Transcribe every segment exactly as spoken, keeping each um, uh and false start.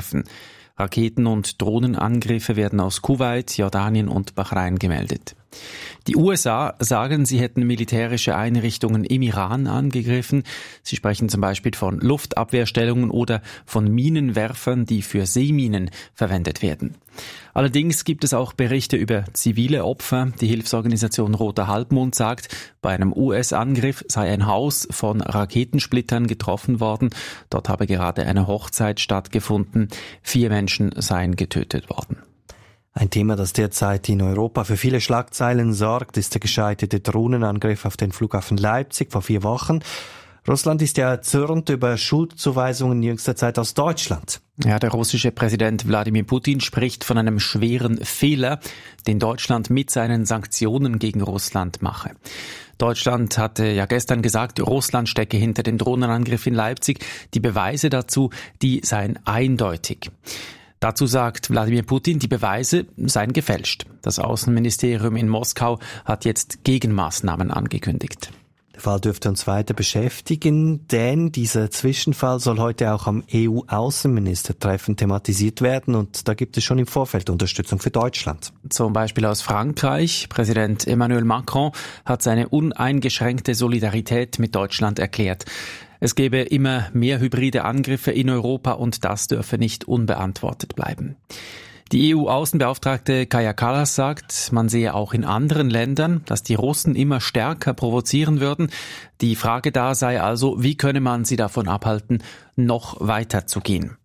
angegriffen. Raketen- und Drohnenangriffe werden aus Kuwait, Jordanien und Bahrain gemeldet. Die U S A sagen, sie hätten militärische Einrichtungen im Iran angegriffen. Sie sprechen zum Beispiel von Luftabwehrstellungen oder von Minenwerfern, die für Seeminen verwendet werden. Allerdings gibt es auch Berichte über zivile Opfer. Die Hilfsorganisation Roter Halbmond sagt, bei einem U S-Angriff sei ein Haus von Raketensplittern getroffen worden. Dort habe gerade eine Hochzeit stattgefunden. Vier Menschen seien getötet worden. Ein Thema, das derzeit in Europa für viele Schlagzeilen sorgt, ist der gescheiterte Drohnenangriff auf den Flughafen Leipzig vor vier Wochen. Russland ist ja erzürnt über Schuldzuweisungen in jüngster Zeit aus Deutschland. Ja, der russische Präsident Wladimir Putin spricht von einem schweren Fehler, den Deutschland mit seinen Sanktionen gegen Russland mache. Deutschland hatte ja gestern gesagt, Russland stecke hinter dem Drohnenangriff in Leipzig. Die Beweise dazu, die seien eindeutig. Dazu sagt Wladimir Putin, die Beweise seien gefälscht. Das Außenministerium in Moskau hat jetzt Gegenmaßnahmen angekündigt. Der Fall dürfte uns weiter beschäftigen, denn dieser Zwischenfall soll heute auch am E U-Außenministertreffen thematisiert werden und da gibt es schon im Vorfeld Unterstützung für Deutschland. Zum Beispiel aus Frankreich. Präsident Emmanuel Macron hat seine uneingeschränkte Solidarität mit Deutschland erklärt. Es gebe immer mehr hybride Angriffe in Europa und das dürfe nicht unbeantwortet bleiben. Die E U-Außenbeauftragte Kaja Kallas sagt, man sehe auch in anderen Ländern, dass die Russen immer stärker provozieren würden. Die Frage da sei also, wie könne man sie davon abhalten, noch weiter zu gehen?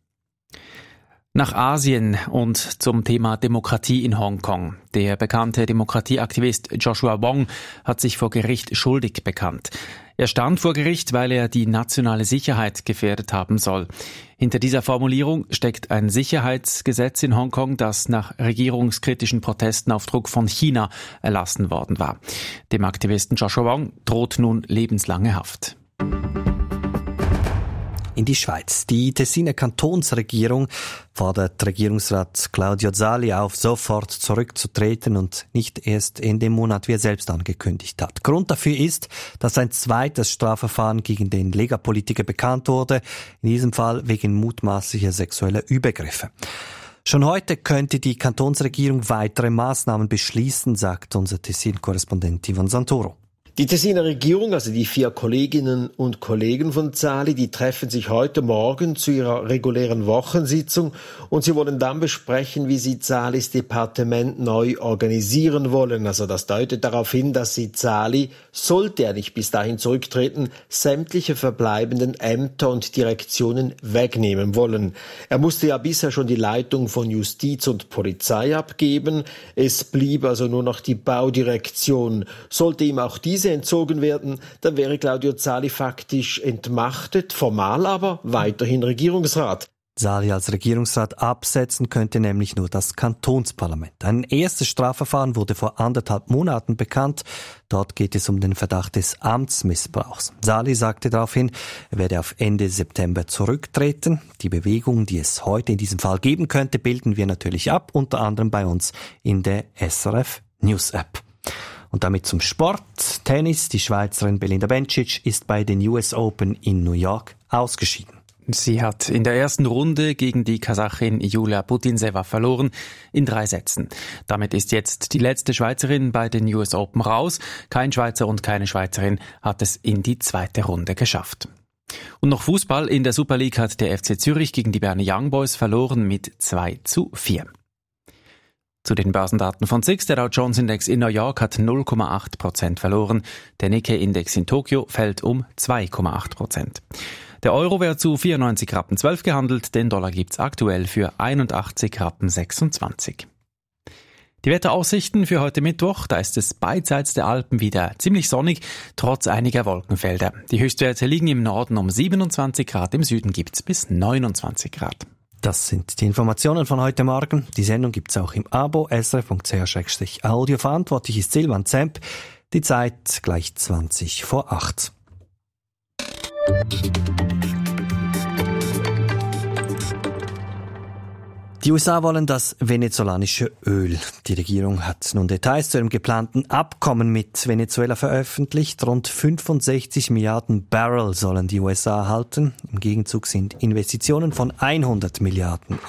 Nach Asien und zum Thema Demokratie in Hongkong. Der bekannte Demokratieaktivist Joshua Wong hat sich vor Gericht schuldig bekannt. Er stand vor Gericht, weil er die nationale Sicherheit gefährdet haben soll. Hinter dieser Formulierung steckt ein Sicherheitsgesetz in Hongkong, das nach regierungskritischen Protesten auf Druck von China erlassen worden war. Dem Aktivisten Joshua Wong droht nun lebenslange Haft. In die Schweiz. Die Tessiner Kantonsregierung fordert Regierungsrat Claudio Zali auf, sofort zurückzutreten und nicht erst in dem Monat, wie er selbst angekündigt hat. Grund dafür ist, dass ein zweites Strafverfahren gegen den Lega-Politiker bekannt wurde, in diesem Fall wegen mutmaßlicher sexueller Übergriffe. Schon heute könnte die Kantonsregierung weitere Maßnahmen beschließen, sagt unser Tessin-Korrespondent Ivan Santoro. Die Tessiner Regierung, also die vier Kolleginnen und Kollegen von Zali, die treffen sich heute Morgen zu ihrer regulären Wochensitzung und sie wollen dann besprechen, wie sie Zalis Departement neu organisieren wollen. Also das deutet darauf hin, dass sie Zali, sollte er nicht bis dahin zurücktreten, sämtliche verbleibenden Ämter und Direktionen wegnehmen wollen. Er musste ja bisher schon die Leitung von Justiz und Polizei abgeben. Es blieb also nur noch die Baudirektion. Sollte ihm auch diese entzogen werden, dann wäre Claudio Zali faktisch entmachtet, formal aber weiterhin Regierungsrat. Zali als Regierungsrat absetzen könnte nämlich nur das Kantonsparlament. Ein erstes Strafverfahren wurde vor anderthalb Monaten bekannt. Dort geht es um den Verdacht des Amtsmissbrauchs. Zali sagte daraufhin, er werde auf Ende September zurücktreten. Die Bewegung, die es heute in diesem Fall geben könnte, bilden wir natürlich ab, unter anderem bei uns in der S R F News App. Und damit zum Sport. Tennis. Die Schweizerin Belinda Bencic ist bei den U S Open in New York ausgeschieden. Sie hat in der ersten Runde gegen die Kasachin Julia Putintseva verloren in drei Sätzen. Damit ist jetzt die letzte Schweizerin bei den U S Open raus. Kein Schweizer und keine Schweizerin hat es in die zweite Runde geschafft. Und noch Fußball. In der Super League hat der F C Zürich gegen die Berner Young Boys verloren mit zwei zu vier. Zu den Börsendaten von S I X. Der Dow Jones Index in New York hat null Komma acht Prozent verloren. Der Nikkei Index in Tokio fällt um zwei Komma acht Prozent. Der Euro wird zu vierundneunzig Rappen zwölf gehandelt. Den Dollar gibt's aktuell für einundachtzig Rappen sechsundzwanzig. Die Wetteraussichten für heute Mittwoch. Da ist es beidseits der Alpen wieder ziemlich sonnig, trotz einiger Wolkenfelder. Die Höchstwerte liegen im Norden um siebenundzwanzig Grad, im Süden gibt's bis neunundzwanzig Grad. Das sind die Informationen von heute Morgen. Die Sendung gibt's auch im Abo s r f punkt c h slash audio. Verantwortlich ist Silvan Zemp. Die Zeit gleich zwanzig vor acht. Die U S A wollen das venezolanische Öl. Die Regierung hat nun Details zu einem geplanten Abkommen mit Venezuela veröffentlicht. Rund fünfundsechzig Milliarden Barrel sollen die U S A erhalten. Im Gegenzug sind Investitionen von hundert Milliarden